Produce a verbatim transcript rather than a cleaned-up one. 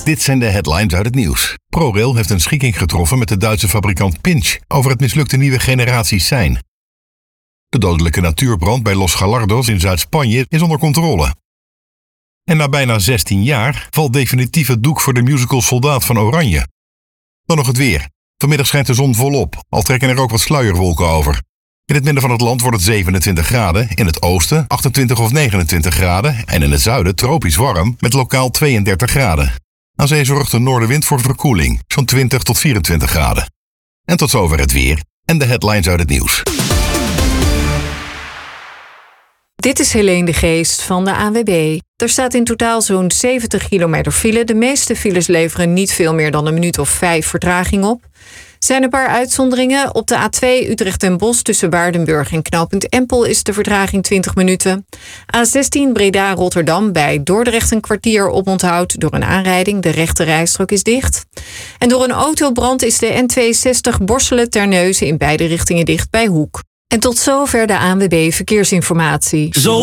Dit zijn de headlines uit het nieuws. ProRail heeft een schikking getroffen met de Duitse fabrikant Pinch over het mislukte nieuwe generatie sein. De dodelijke natuurbrand bij Los Gallardos in Zuid-Spanje is onder controle. En na bijna zestien jaar valt definitief het doek voor de musical Soldaat van Oranje. Dan nog het weer. Vanmiddag schijnt de zon volop, al trekken er ook wat sluierwolken over. In het midden van het land wordt het zevenentwintig graden, in het oosten achtentwintig of negenentwintig graden en in het zuiden tropisch warm met lokaal tweeëndertig graden. Aan zee zorgt de noordenwind voor verkoeling, zo'n twintig tot vierentwintig graden. En tot zover het weer en de headlines uit het nieuws. Dit is Helene de Geest van de A W B. Er staat in totaal zo'n zeventig kilometer file. De meeste files leveren niet veel meer dan een minuut of vijf vertraging op. Er zijn een paar uitzonderingen. Op de A twee Utrecht-Den Bosch tussen Waardenburg en knooppunt Empel is de vertraging twintig minuten. A zestien Breda-Rotterdam bij Dordrecht een kwartier oponthoud door een aanrijding. De rechte rijstrook is dicht. En door een autobrand is de N tweeënzestig Borselen-Terneuzen in beide richtingen dicht bij Hoek. En tot zover de A N W B Verkeersinformatie. Zo